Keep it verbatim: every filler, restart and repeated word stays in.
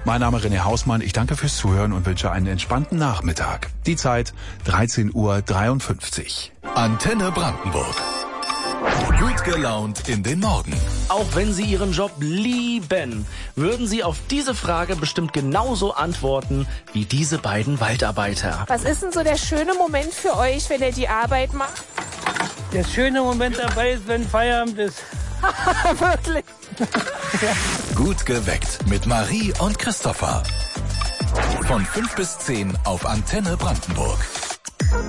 Mein Name ist René Hausmann. Ich danke fürs Zuhören und wünsche einen entspannten Nachmittag. Die Zeit dreizehn Uhr dreiundfünfzig. Antenne Brandenburg. Gut gelaunt in den Morgen. Auch wenn Sie Ihren Job lieben, würden Sie auf diese Frage bestimmt genauso antworten wie diese beiden Waldarbeiter. Was ist denn so der schöne Moment für euch, wenn ihr die Arbeit macht? Der schöne Moment dabei ist, wenn Feierabend ist. Wirklich? Gut geweckt mit Marie und Christopher. Von fünf bis zehn auf Antenne Brandenburg.